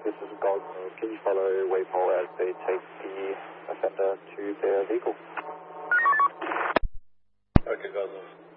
This is Gosnell. Can you follow Waypole as they take the offender to their vehicle? Okay, Gosnell.